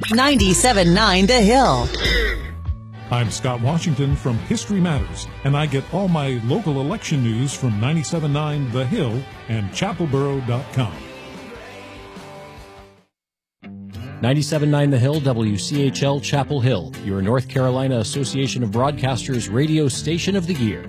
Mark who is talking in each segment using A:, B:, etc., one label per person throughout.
A: 97.9 The Hill.
B: I'm Scott Washington from History Matters, and I get all my local election news from 97.9 The Hill and chapelboro.com.
C: 97.9 The Hill, WCHL Chapel Hill, your North Carolina Association of Broadcasters radio station of the year.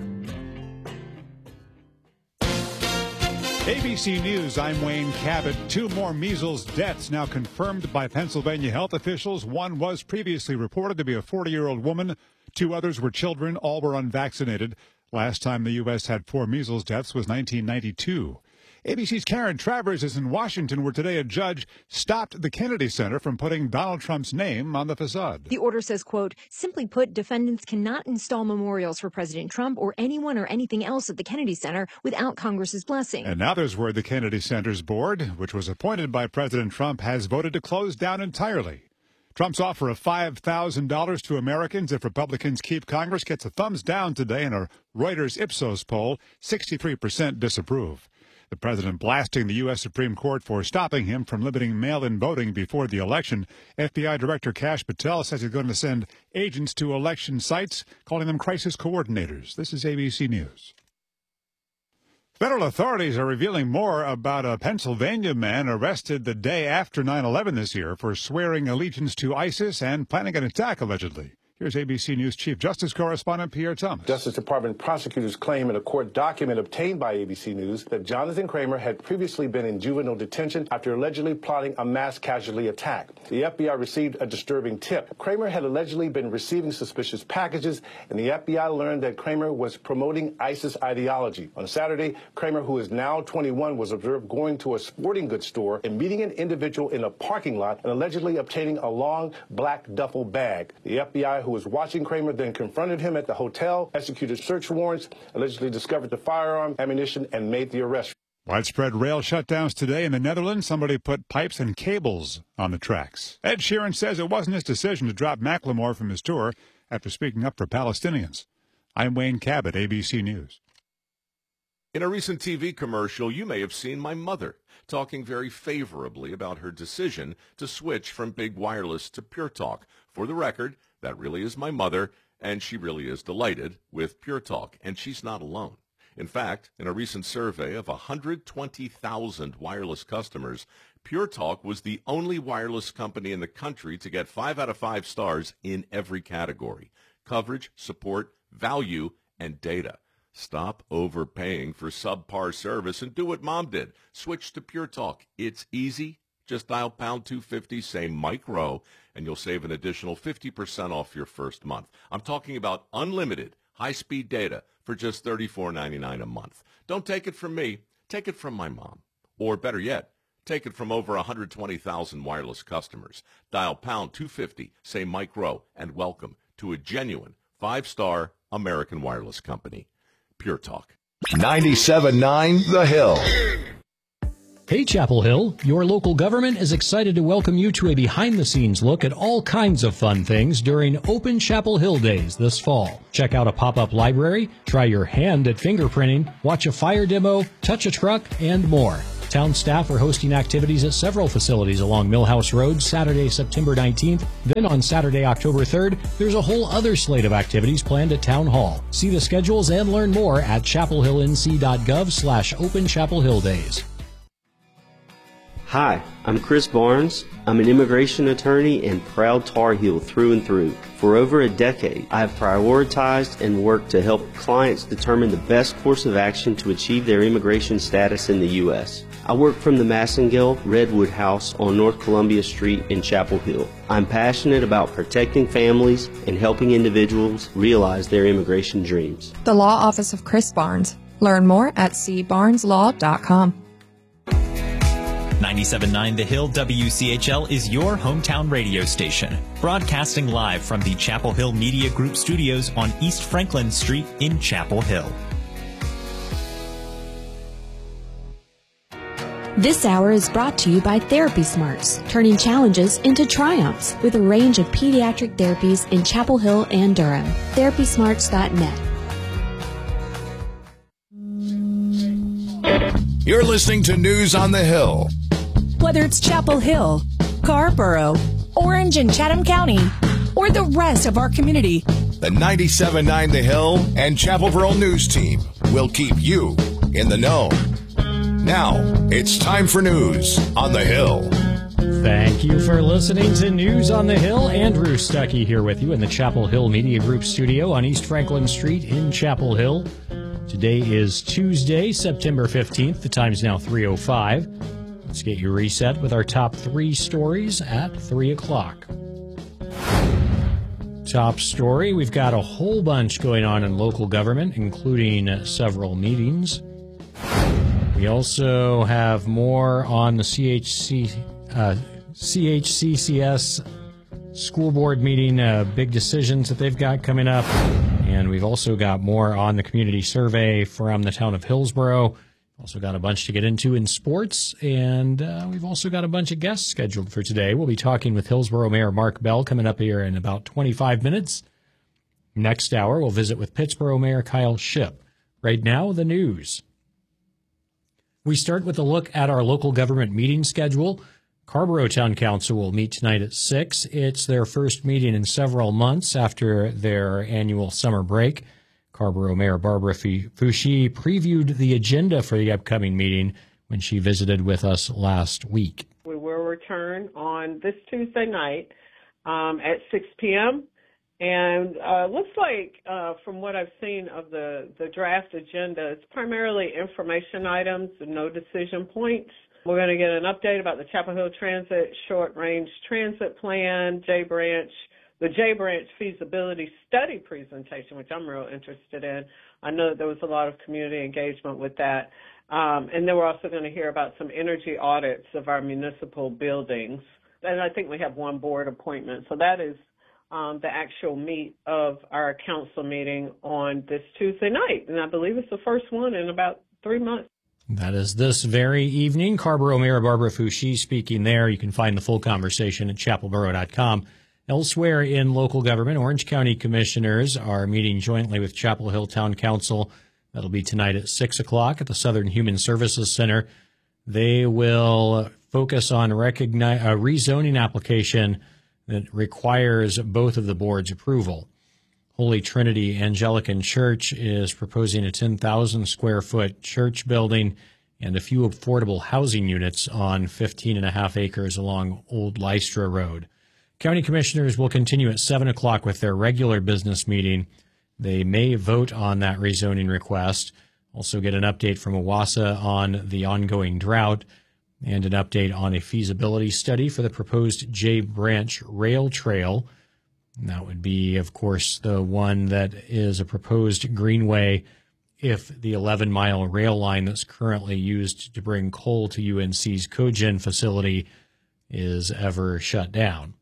D: ABC News, I'm Wayne Cabot. 2 more measles deaths now confirmed by Pennsylvania health officials. One was previously reported to be a 40-year-old woman. 2 others were children. All were unvaccinated. Last time the U.S. had 4 measles deaths was 1992. ABC's Karen Travers is in Washington, where today a judge stopped the Kennedy Center from putting Donald Trump's name on the facade.
E: The order says, quote, simply put, defendants cannot install memorials for President Trump or anyone or anything else at the Kennedy Center without Congress's blessing.
D: And now there's word the Kennedy Center's board, which was appointed by President Trump, has voted to close down entirely. Trump's offer of $5,000 to Americans if Republicans keep Congress gets a thumbs down today in a Reuters Ipsos poll. 63% disapprove. The president blasting the U.S. Supreme Court for stopping him from limiting mail-in voting before the election. FBI Director Kash Patel says he's going to send agents to election sites, calling them crisis coordinators. This is ABC News. Federal authorities are revealing more about a Pennsylvania man arrested the day after 9/11 this year for swearing allegiance to ISIS and planning an attack, allegedly. Here's ABC News Chief Justice Correspondent Pierre Thomas.
F: Justice Department prosecutors claim in a court document obtained by ABC News that Jonathan Kramer had previously been in juvenile detention after allegedly plotting a mass casualty attack. The FBI received a disturbing tip. Kramer had allegedly been receiving suspicious packages, and the FBI learned that Kramer was promoting ISIS ideology. On Saturday, Kramer, who is now 21, was observed going to a sporting goods store and meeting an individual in a parking lot and allegedly obtaining a long black duffel bag. The FBI, who was watching Kramer, then confronted him at the hotel, executed search warrants, allegedly discovered the firearm, ammunition, and made the arrest.
D: Widespread rail shutdowns today in the Netherlands. Somebody put pipes and cables on the tracks. Ed Sheeran says it wasn't his decision to drop Macklemore from his tour after speaking up for Palestinians. I'm Wayne Cabot, ABC News.
G: In a recent TV commercial, you may have seen my mother talking very favorably about her decision to switch from Big Wireless to Pure Talk. For the record, that really is my mother, and she really is delighted with Pure Talk, and she's not alone. In fact, in a recent survey of 120,000 wireless customers, Pure Talk was the only wireless company in the country to get 5 out of 5 stars in every category: coverage, support, value, and data. Stop overpaying for subpar service and do what Mom did. Switch to Pure Talk. It's easy. Just dial pound 250, say Mike Rowe, and you'll save an additional 50% off your first month. I'm talking about unlimited high-speed data for just $34.99 a month. Don't take it from me. Take it from my mom. Or better yet, take it from over 120,000 wireless customers. Dial pound 250, say Mike Rowe, and welcome to a genuine 5-star American wireless company. Pure Talk.
H: 97.9 The Hill.
C: Hey, Chapel Hill, your local government is excited to welcome you to a behind-the-scenes look at all kinds of fun things during Open Chapel Hill Days this fall. Check out a pop-up library, try your hand at fingerprinting, watch a fire demo, touch a truck, and more. Town staff are hosting activities at several facilities along Millhouse Road Saturday, September 19th. Then on Saturday, October 3rd, there's a whole other slate of activities planned at Town Hall. See the schedules and learn more at chapelhillnc.gov/Open Chapel Hill Days.
I: Hi, I'm Chris Barnes. I'm an immigration attorney and proud Tar Heel through and through. For over a decade, I have prioritized and worked to help clients determine the best course of action to achieve their immigration status in the U.S. I work from the Massengale Redwood House on North Columbia Street in Chapel Hill. I'm passionate about protecting families and helping individuals realize their immigration dreams.
J: The Law Office of Chris Barnes. Learn more at cbarneslaw.com.
K: 97.9 The Hill WCHL is your hometown radio station, broadcasting live from the Chapel Hill Media Group studios on East Franklin Street in Chapel Hill.
L: This hour is brought to you by Therapy Smarts, turning challenges into triumphs with a range of pediatric therapies in Chapel Hill and Durham. TherapySmarts.net.
H: You're listening to News on the Hill.
M: Whether it's Chapel Hill, Scarborough,
A: Orange and Chatham County, or the rest of our community.
H: The 97.9 The Hill and Chapel Boro News Team will keep you in the know. Now, it's time for news on The Hill.
C: Thank you for listening to News on the Hill. Andrew Stuckey here with you in the Chapel Hill Media Group studio on East Franklin Street in Chapel Hill. Today is Tuesday, September 15th. The time's now 3:05. Let's get you reset with our top three stories at 3 o'clock. Top story, we've got a whole bunch going on in local government, including several meetings. We also have more on the CHCCS school board meeting, big decisions that they've got coming up. And we've also got more on the community survey from the town of Hillsboro. Also got a bunch to get into in sports, and we've also got a bunch of guests scheduled for today. We'll be talking with Hillsboro Mayor Mark Bell coming up here in about 25 minutes. Next hour, we'll visit with Pittsboro Mayor Kyle Shipp. Right now, the news. We start with a look at our local government meeting schedule. Carrboro Town Council will meet tonight at 6. It's their first meeting in several months after their annual summer break. Carrboro Mayor Barbara Foushee previewed the agenda for the upcoming meeting when she visited with us last week.
M: We will return on this Tuesday night at 6 p.m. And looks like, from what I've seen of the draft agenda, it's primarily information items and no decision points. We're going to get an update about the Chapel Hill Transit Short-Range Transit Plan, the J Branch feasibility study presentation, which I'm real interested in. I know that there was a lot of community engagement with that. And then we're also going to hear about some energy audits of our municipal buildings. And I think we have one board appointment. So that is the actual meat of our council meeting on this Tuesday night. And I believe it's the first one in about 3 months.
C: That is this very evening. Carrboro Mayor Barbara Foushee speaking there. You can find the full conversation at chapelboro.com. Elsewhere in local government, Orange County commissioners are meeting jointly with Chapel Hill Town Council. That'll be tonight at 6 o'clock at the Southern Human Services Center. They will focus on a rezoning application that requires both of the board's approval. Holy Trinity Anglican Church is proposing a 10,000 square foot church building and a few affordable housing units on 15.5 acres along Old Lystra Road. County commissioners will continue at 7 o'clock with their regular business meeting. They may vote on that rezoning request. Also get an update from OWASA on the ongoing drought and an update on a feasibility study for the proposed J Branch Rail Trail. And that would be, of course, the one that is a proposed greenway if the 11-mile rail line that's currently used to bring coal to UNC's cogen facility is ever shut down.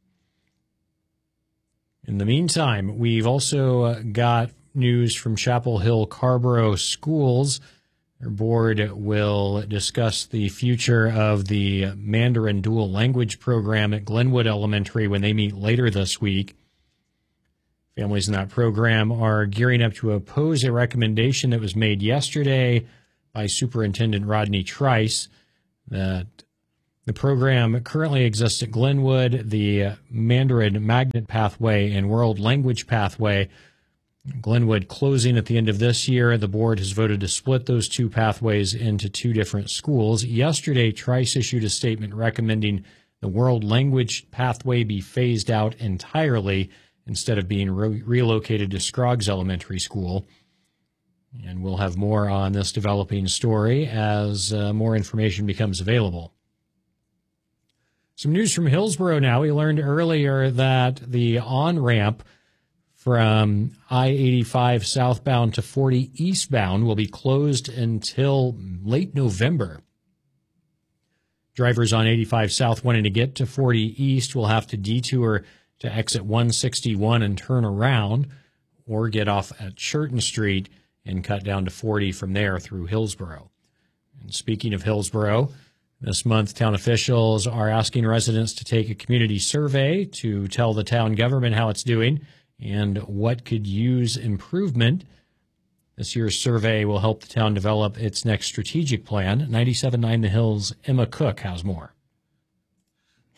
C: In the meantime, we've also got news from Chapel Hill Carrboro Schools. Their board will discuss the future of the Mandarin dual language program at Glenwood Elementary when they meet later this week. Families in that program are gearing up to oppose a recommendation that was made yesterday by Superintendent Rodney Trice that the program currently exists at Glenwood, the Mandarin Magnet Pathway and World Language Pathway. Glenwood closing at the end of this year. The board has voted to split those two pathways into two different schools. Yesterday, Trice issued a statement recommending the World Language Pathway be phased out entirely instead of being relocated to Scroggs Elementary School. And we'll have more on this developing story as more information becomes available. Some news from Hillsboro now. We learned earlier that the on-ramp from I-85 southbound to 40 eastbound will be closed until late November. Drivers on 85 south wanting to get to 40 east will have to detour to exit 161 and turn around, or get off at Churton Street and cut down to 40 from there through Hillsboro. And speaking of Hillsboro, this month, town officials are asking residents to take a community survey to tell the town government how it's doing and what could use improvement. This year's survey will help the town develop its next strategic plan. 97.9 The Hills' Emma Cook has more.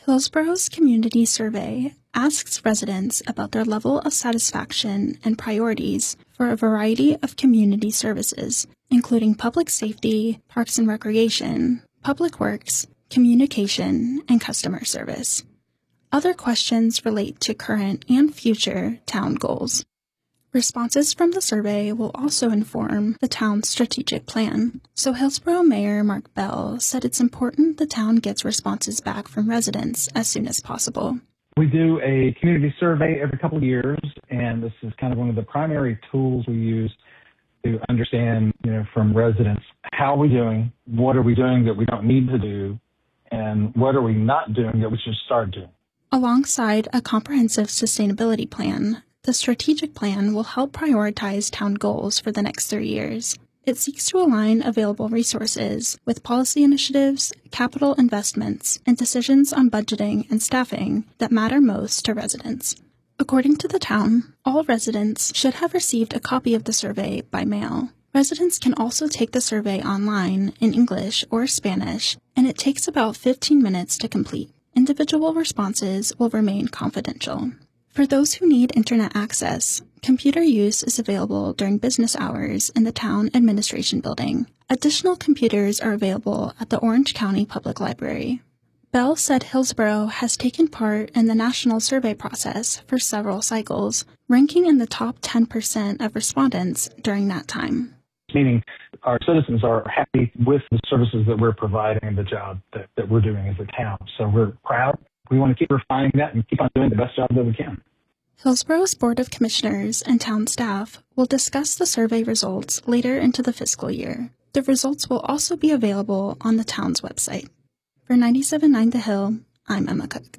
N: Hillsboro's Community Survey asks residents about their level of satisfaction and priorities for a variety of community services, including public safety, parks and recreation, public works, communication, and customer service. Other questions relate to current and future town goals. Responses from the survey will also inform the town's strategic plan. So Hillsboro Mayor Mark Bell said it's important the town gets responses back from residents as soon as possible.
O: We do a community survey every couple of years, and this is kind of one of the primary tools we use to understand, from residents, how are we doing, what are we doing that we don't need to do, and what are we not doing that we should start doing.
N: Alongside a comprehensive sustainability plan, the strategic plan will help prioritize town goals for the next 3 years. It seeks to align available resources with policy initiatives, capital investments, and decisions on budgeting and staffing that matter most to residents. According to the town, all residents should have received a copy of the survey by mail. Residents can also take the survey online in English or Spanish, and it takes about 15 minutes to complete. Individual responses will remain confidential. For those who need internet access, computer use is available during business hours in the town administration building. Additional computers are available at the Orange County Public Library. Bell said Hillsboro has taken part in the national survey process for several cycles, ranking in the top 10% of respondents during that time.
O: Meaning our citizens are happy with the services that we're providing and the job that we're doing as a town. So we're proud. We want to keep refining that and keep on doing the best job that we can.
N: Hillsboro's Board of Commissioners and town staff will discuss the survey results later into the fiscal year. The results will also be available on the town's website. For 97.9 The Hill, I'm Emma Cook.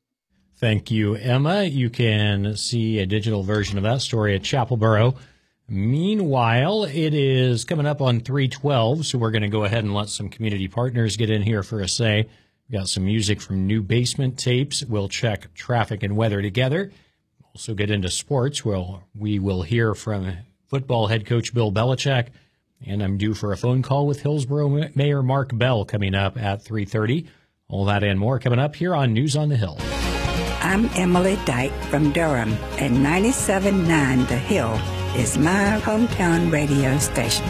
C: Thank you, Emma. You can see a digital version of that story at Chapelboro. Meanwhile, it is coming up on 3:12, so we're going to go ahead and let some community partners get in here for a say. We've got some music from New Basement Tapes. We'll check traffic and weather together. Also get into sports. We will hear from football head coach Bill Belichick, and I'm due for a phone call with Hillsboro Mayor Mark Bell coming up at 3:30. All that and more coming up here on News on the Hill.
P: I'm Emily Dyke from Durham, and 97.9 The Hill is my hometown radio station.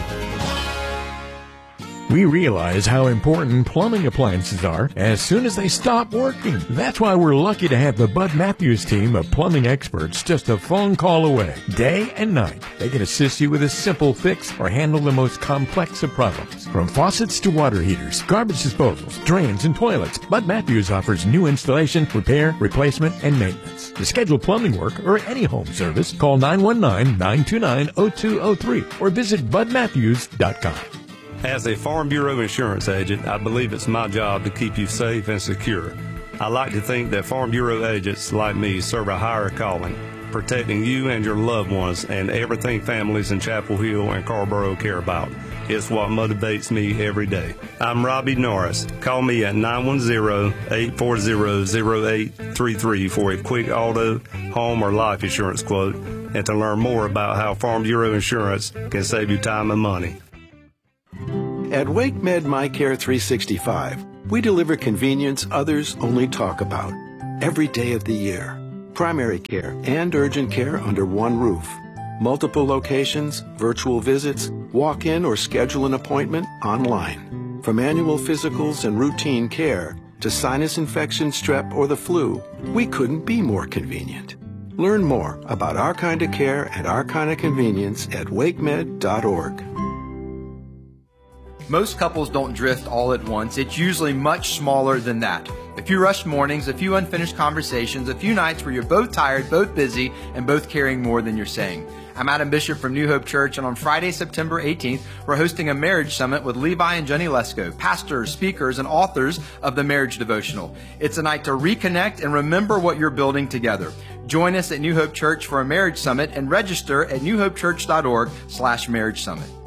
Q: We realize how important plumbing appliances are as soon as they stop working. That's why we're lucky to have the Bud Matthews team of plumbing experts just a phone call away, day and night. They can assist you with a simple fix or handle the most complex of problems. From faucets to water heaters, garbage disposals, drains, and toilets, Bud Matthews offers new installation, repair, replacement, and maintenance. To schedule plumbing work or any home service, call 919-929-0203 or visit budmatthews.com.
R: As a Farm Bureau insurance agent, I believe it's my job to keep you safe and secure. I like to think that Farm Bureau agents like me serve a higher calling, protecting you and your loved ones and everything families in Chapel Hill and Carrboro care about. It's what motivates me every day. I'm Robbie Norris. Call me at 910-840-0833 for a quick auto, home, or life insurance quote, and to learn more about how Farm Bureau insurance can save you time and money.
S: At WakeMed MyCare 365, we deliver convenience others only talk about. Every day of the year. Primary care and urgent care under one roof. Multiple locations, virtual visits, walk-in or schedule an appointment online. From annual physicals and routine care to sinus infection, strep, or the flu, we couldn't be more convenient. Learn more about our kind of care and our kind of convenience at wakemed.org.
T: Most couples don't drift all at once. It's usually much smaller than that. A few rushed mornings, a few unfinished conversations, a few nights where you're both tired, both busy, and both carrying more than you're saying. I'm Adam Bishop from New Hope Church, and on Friday, September 18th, we're hosting a marriage summit with Levi and Jenny Lesko, pastors, speakers, and authors of the Marriage Devotional. It's a night to reconnect and remember what you're building together. Join us at New Hope Church for a marriage summit and register at newhopechurch.org/marriage summit.